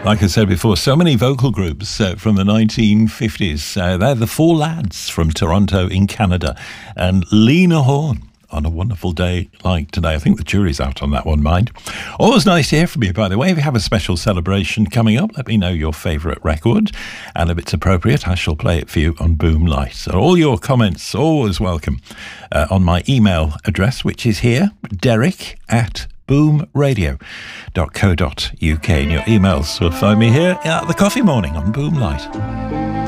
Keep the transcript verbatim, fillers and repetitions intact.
Like I said before, so many vocal groups uh, from the nineteen fifties. Uh, they're the Four Lads from Toronto in Canada. And Lena Horne on a wonderful day like today. I think the jury's out on that one, mind. Always nice to hear from you, by the way. If you have a special celebration coming up, let me know your favourite record. And if it's appropriate, I shall play it for you on Boom Light. So all your comments, always welcome, uh, on my email address, which is here, Derek at boom radio dot co dot uk. And your emails will find me here at the coffee morning on Boom Light.